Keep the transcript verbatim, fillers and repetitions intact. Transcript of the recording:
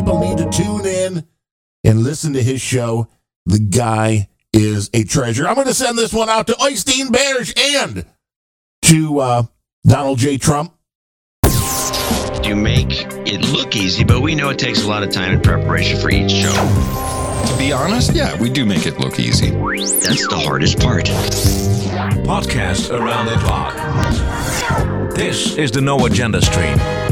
people need to tune in and listen to his show. The guy is a treasure. I'm going to send this one out to Oystein Berge and to uh, Donald J. Trump. You make it look easy, but we know it takes a lot of time and preparation for each show. To be honest, yeah, we do make it look easy. That's the hardest part. Podcast around the clock. This is the No Agenda Stream.